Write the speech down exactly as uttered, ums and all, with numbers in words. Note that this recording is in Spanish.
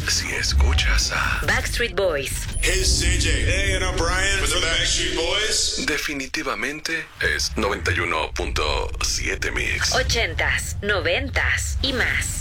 si escuchas a Backstreet Boys. Hey, C J. Hey, and I'm Brian. With the Backstreet Boys. definitivamente es noventa y uno punto siete Mix. Ochentas, noventas y más.